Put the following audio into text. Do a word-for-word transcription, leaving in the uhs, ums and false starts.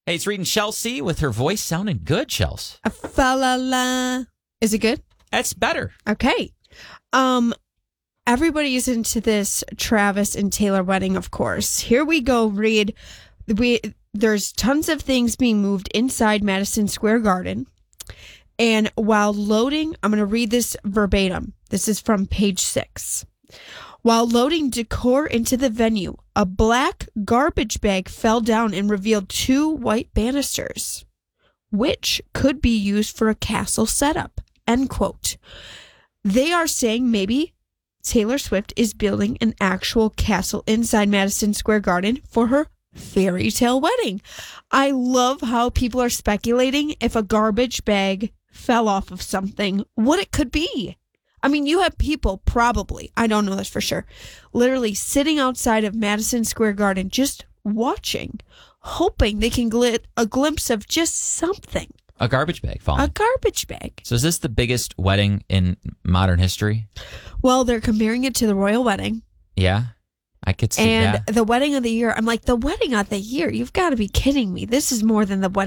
Hey, it's reading Chelsea with her voice sounding good, Chelsea. A fa la la. Is it good? That's better. Okay. Um, everybody's into this Travis and Taylor wedding, of course. Here we go, Reed. We there's tons of things being moved inside Madison Square Garden. And while loading, I'm going to read this verbatim. This is from page six. While loading decor into the venue, a black garbage bag fell down and revealed two white banisters, which could be used for a castle setup. End quote. They are saying maybe Taylor Swift is building an actual castle inside Madison Square Garden for her fairy tale wedding. I love how people are speculating if a garbage bag fell off of something, what it could be. I mean, you have people probably, I don't know this for sure, literally sitting outside of Madison Square Garden just watching, hoping they can get a glimpse of just something. A garbage bag falling. A garbage bag. So is this the biggest wedding in modern history? Well, they're comparing it to the royal wedding. Yeah, I could see and that. And the wedding of the year, I'm like, the wedding of the year? You've got to be kidding me. This is more than the wedding